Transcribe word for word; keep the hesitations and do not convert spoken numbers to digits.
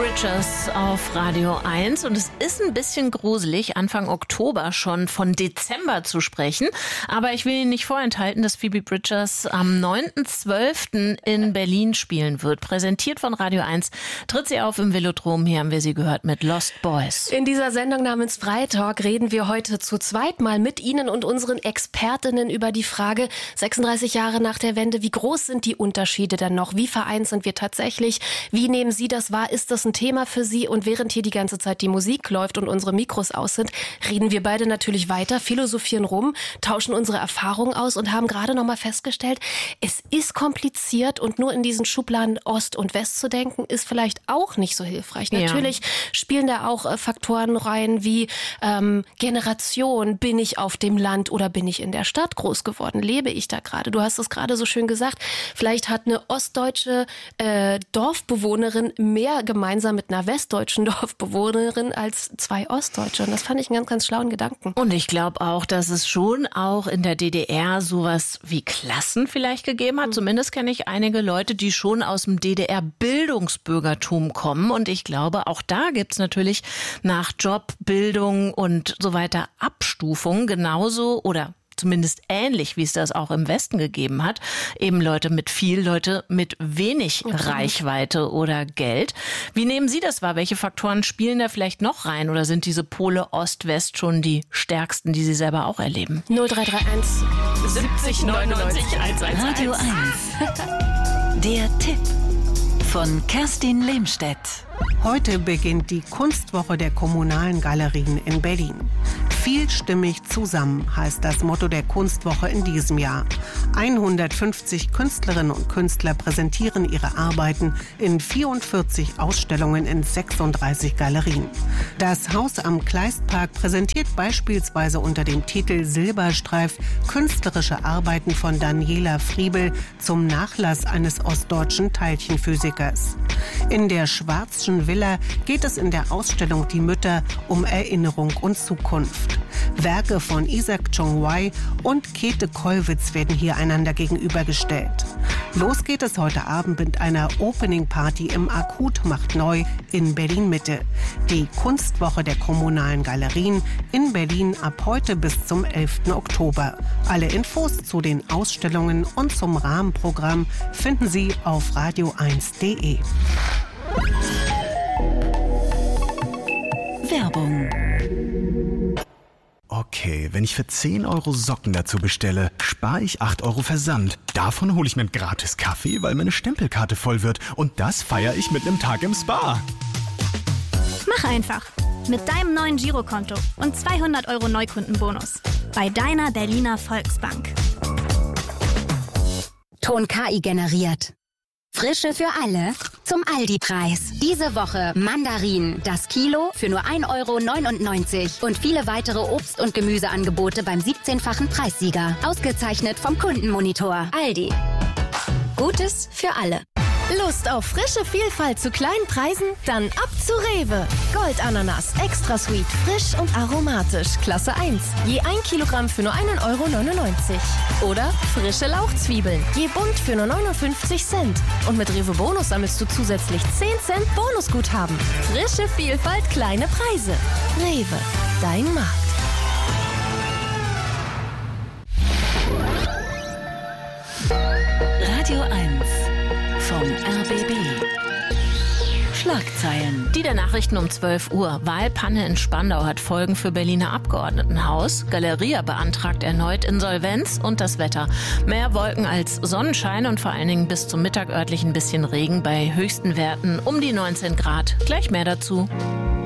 Bridgers auf Radio eins und es ist ein bisschen gruselig, Anfang Oktober schon von Dezember zu sprechen, aber ich will Ihnen nicht vorenthalten, dass Phoebe Bridgers am neunten zwölften in Berlin spielen wird. Präsentiert von Radio eins tritt sie auf im Velodrom, hier haben wir sie gehört mit Lost Boys. In dieser Sendung namens Freitalk reden wir heute zu zweit mal mit Ihnen und unseren Expertinnen über die Frage, sechsunddreißig Jahre nach der Wende, wie groß sind die Unterschiede denn noch? Wie vereint sind wir tatsächlich? Wie nehmen Sie das wahr? Ist das ein Thema für Sie? Und während hier die ganze Zeit die Musik läuft und unsere Mikros aus sind, reden wir beide natürlich weiter, philosophieren rum, tauschen unsere Erfahrungen aus und haben gerade noch mal festgestellt, es ist kompliziert und nur in diesen Schubladen Ost und West zu denken, ist vielleicht auch nicht so hilfreich. Ja. Natürlich spielen da auch äh, Faktoren rein wie ähm, Generation. Bin ich auf dem Land oder bin ich in der Stadt groß geworden? Lebe ich da gerade? Du hast es gerade so schön gesagt. Vielleicht hat eine ostdeutsche äh, Dorfbewohnerin mehr gemeinsam mit einer westdeutschen Dorfbewohnerin als zwei Ostdeutsche. Und das fand ich einen ganz, ganz schlauen Gedanken. Und ich glaube auch, dass es schon auch in der D D R sowas wie Klassen vielleicht gegeben hat. Mhm. Zumindest kenne ich einige Leute, die schon aus dem D D R-Bildungsbürgertum kommen. Und ich glaube, auch da gibt es natürlich nach Job, Bildung und so weiter Abstufungen genauso oder zumindest ähnlich, wie es das auch im Westen gegeben hat. Eben Leute mit viel, Leute mit wenig okay. Reichweite oder Geld. Wie nehmen Sie das wahr? Welche Faktoren spielen da vielleicht noch rein? Oder sind diese Pole Ost-West schon die stärksten, die Sie selber auch erleben? null drei drei eins siebzig neunundneunzig hundertzehn. Radio eins. Der Tipp von Kerstin Lehmstedt. Heute beginnt die Kunstwoche der kommunalen Galerien in Berlin. Vielstimmig zusammen heißt das Motto der Kunstwoche in diesem Jahr. hundertfünfzig Künstlerinnen und Künstler präsentieren ihre Arbeiten in vierundvierzig Ausstellungen in sechsunddreißig Galerien. Das Haus am Kleistpark präsentiert beispielsweise unter dem Titel Silberstreif künstlerische Arbeiten von Daniela Friebel zum Nachlass eines ostdeutschen Teilchenphysikers. In der Schwarzschen Villa geht es in der Ausstellung Die Mütter um Erinnerung und Zukunft. Werke von Isaac Chong-wai und Käthe Kollwitz werden hier einander gegenübergestellt. Los geht es heute Abend mit einer Opening-Party im Akut macht neu in Berlin-Mitte. Die Kunstwoche der kommunalen Galerien in Berlin ab heute bis zum elften Oktober. Alle Infos zu den Ausstellungen und zum Rahmenprogramm finden Sie auf radio eins punkt de. Werbung. Okay, wenn ich für zehn Euro Socken dazu bestelle, spare ich acht Euro Versand. Davon hole ich mir einen gratis Kaffee, weil meine Stempelkarte voll wird. Und das feiere ich mit einem Tag im Spa. Mach einfach. Mit deinem neuen Girokonto und zweihundert Euro Neukundenbonus. Bei deiner Berliner Volksbank. Ton K I generiert. Frische für alle zum Aldi-Preis. Diese Woche Mandarinen, das Kilo für nur ein Euro neunundneunzig und viele weitere Obst- und Gemüseangebote beim siebzehnfachen Preissieger. Ausgezeichnet vom Kundenmonitor. Aldi. Gutes für alle. Lust auf frische Vielfalt zu kleinen Preisen? Dann ab zu Rewe. Goldananas, extra sweet, frisch und aromatisch, Klasse eins. Je ein Kilogramm für nur ein Euro neunundneunzig. Oder frische Lauchzwiebeln, je bunt für nur neunundfünfzig Cent. Und mit Rewe Bonus sammelst du zusätzlich zehn Cent Bonusguthaben. Frische Vielfalt, kleine Preise. Rewe, dein Markt. Radio eins vom R B B. Schlagzeilen. Die der Nachrichten um zwölf Uhr. Wahlpanne in Spandau hat Folgen für Berliner Abgeordnetenhaus. Galeria beantragt erneut Insolvenz und das Wetter. Mehr Wolken als Sonnenschein und vor allen Dingen bis zum Mittag örtlich ein bisschen Regen bei höchsten Werten um die neunzehn Grad. Gleich mehr dazu.